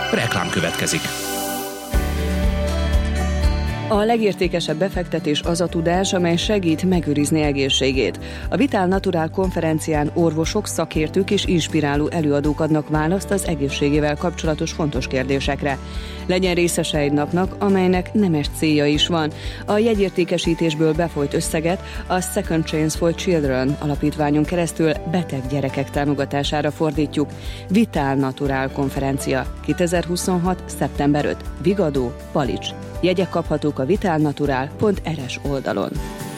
Reklám következik. A legértékesebb befektetés az a tudás, amely segít megőrizni egészségét. A Vital Natural konferencián orvosok, szakértők és inspiráló előadók adnak választ az egészségével kapcsolatos fontos kérdésekre. Legyen részese egy napnak, amelynek nemes célja is van. A jegyértékesítésből befolyt összeget a Second Chance for Children alapítványon keresztül beteg gyerekek támogatására fordítjuk. Vital Natural konferencia 2026. szeptember 5. Vigadó, Palics. Jegyek kaphatók a vitalnatural.rs oldalon.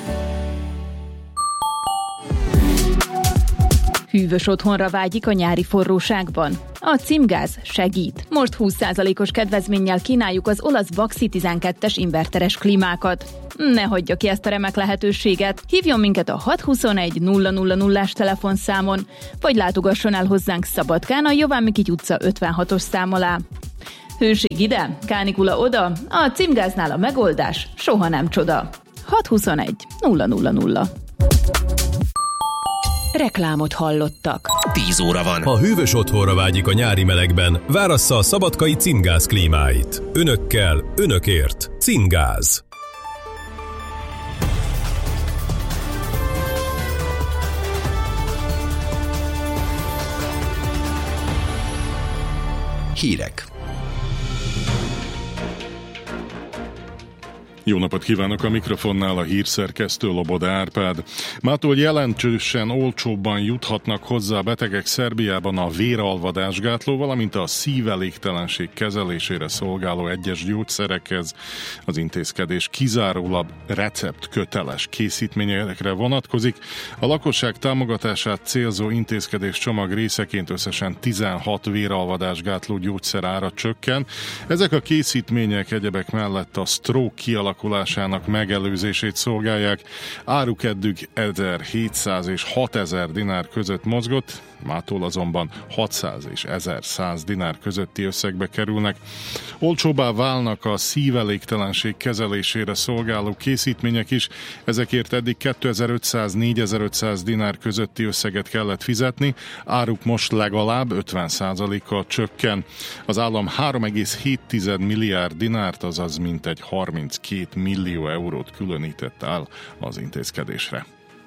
Hűvös otthonra vágyik a nyári forróságban? A Címgáz segít. Most 20%-os kedvezménnyel kínáljuk az olasz Baxi 12-es inverteres klímákat. Ne hagyja ki ezt a remek lehetőséget. Hívjon minket a 621 000-as telefonszámon, vagy látogasson el hozzánk Szabadkán a Jován Mikity utca 56-os szám alá. Hőség ide, kánikula oda, a Címgáznál a megoldás soha nem csoda. 621 000. Reklámot hallottak. 10 óra van. Ha hűvös otthonra vágyik a nyári melegben, várassza a szabadkai Címgáz klímáit. Önökkel, önökért. Címgáz. Hírek. Jó napot kívánok, a mikrofonnál a hírszerkesztő Loboda Árpád. Mától jelentősen olcsóbban juthatnak hozzá a betegek Szerbiában a véralvadásgátló, valamint a szívelégtelenség kezelésére szolgáló egyes gyógyszerekhez. Az intézkedés kizárólag receptköteles készítményekre vonatkozik. A lakosság támogatását célzó intézkedés csomag részeként összesen 16 véralvadásgátló gyógyszer ára csökken. Ezek a készítmények egyebek mellett a stroke kialakulásának megelőzését szolgálják. Áruk eddig 1700 és 6000 dinár között mozgott, mától azonban 600 és 1100 dinár közötti összegbe kerülnek. Olcsóbbá válnak a szívelégtelenség kezelésére szolgáló készítmények is, ezekért eddig 2500-4500 dinár közötti összeget kellett fizetni, áruk most legalább 50%-kal csökken. Az állam 3,7 milliárd dinárt, azaz mintegy 32 millió eurót különített el az intézkedésre.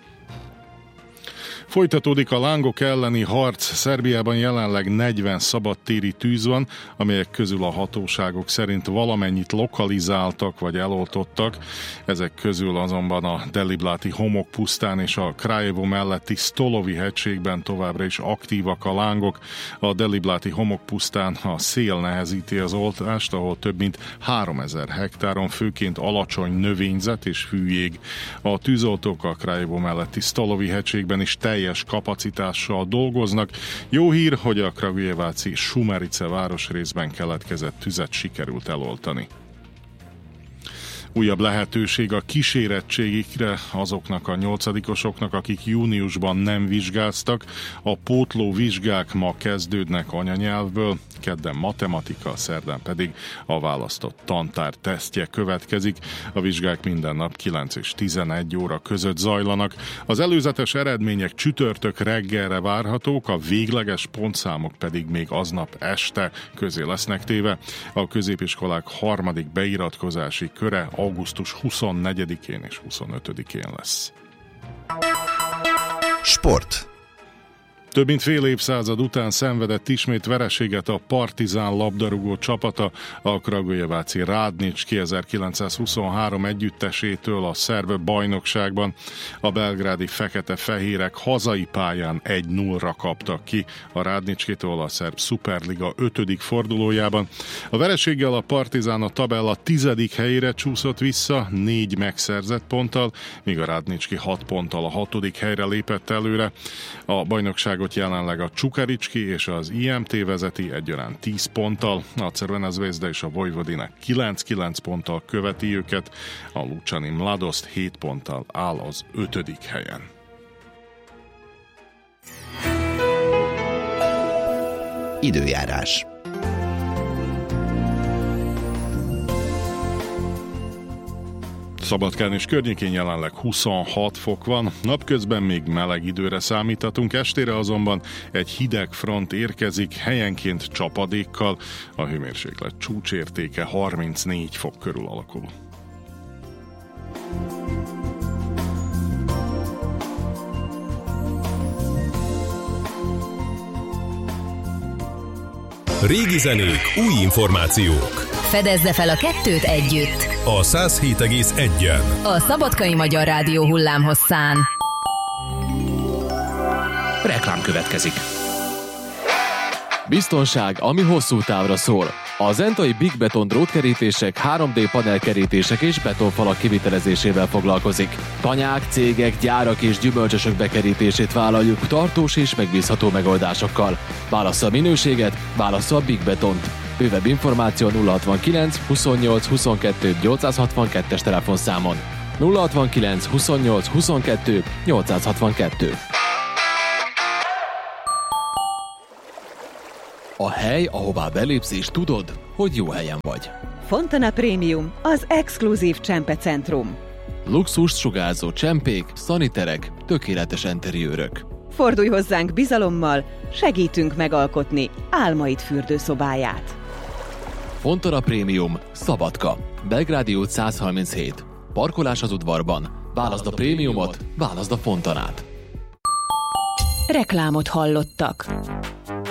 Folytatódik a lángok elleni harc. Szerbiában jelenleg 40 szabadtéri tűz van, amelyek közül a hatóságok szerint valamennyit lokalizáltak vagy eloltottak. Ezek közül azonban a Delibláti homokpusztán és a Kraljevo melletti Stolovi hegységben továbbra is aktívak a lángok. A Delibláti homokpusztán a szél nehezíti az oltást, ahol több mint 3000 hektáron főként alacsony növényzet és hűjég. A tűzoltók a Kraljevo melletti Stolovi hegységben is teljes kapacitással dolgoznak. Jó hír, hogy a Kragujeváci Šumerice városrészben keletkezett tüzet sikerült eloltani. Újabb lehetőség a kísérettségikre azoknak a 8-osoknak, akik júniusban nem vizsgáztak. A pótló vizsgák ma kezdődnek anyanyelvből, kedden matematika, szerdán pedig a választott tantár tesztje következik. A vizsgák minden nap 9 és 11 óra között zajlanak. Az előzetes eredmények csütörtök reggelre várhatók, a végleges pontszámok pedig még aznap este közé lesznek téve. A középiskolák harmadik beiratkozási köre augusztus 24-én és 25-én lesz. Sport. Több mint fél évszázad után szenvedett ismét vereséget a Partizán labdarúgó csapata a Kragujeváci Rádnicski 1923 együttesétől a szerb bajnokságban. A belgrádi fekete-fehérek hazai pályán 1-0-ra kaptak ki a Rádnicskitól a szerb szuperliga 5. fordulójában. A vereséggel a Partizán a tabella 10. helyére csúszott vissza 4 megszerzett ponttal, míg a Rádnicski 6 ponttal a 6. helyre lépett előre. A bajnokság jelenleg a Čukarički és az IMT vezeti egyaránt 10 ponttal, a Crvena Zvezda és a Vojvodina 9 ponttal követi őket, a Lučani Mladost 7 ponttal áll az 5. helyen. Időjárás. Szabadkán és környékén jelenleg 26 fok van, napközben még meleg időre számíthatunk, estére azonban egy hideg front érkezik, helyenként csapadékkal, a hőmérséklet csúcsértéke 34 fok körül alakul. Régi zenék, új információk. Fedezze fel a kettőt együtt. A 107,1-en. A Szabadkai Magyar Rádió hullámhosszán. Reklám következik. Biztonság, ami hosszú távra szól. A zentai Big Beton drótkerítések, 3D panelkerítések és betonfalak kivitelezésével foglalkozik. Tanyák, cégek, gyárak és gyümölcsösök bekerítését vállaljuk tartós és megbízható megoldásokkal. Válassza a minőséget, válassza a Big Betont. Bővebb információ 069 28 22 862-es telefonszámon. 069 28 22 862. A hely, ahová belépsz és tudod, hogy jó helyen vagy. Fontana Premium, az exkluzív csempecentrum. Luxust sugárzó csempék, szaniterek, tökéletes enteriőrök. Fordulj hozzánk bizalommal, segítünk megalkotni álmaid fürdőszobáját. Fontana Premium, Szabadka, Belgrádi út 137. Parkolás az udvarban. Válaszd a prémiumot, válaszd a Fontanát. Reklámot hallottak.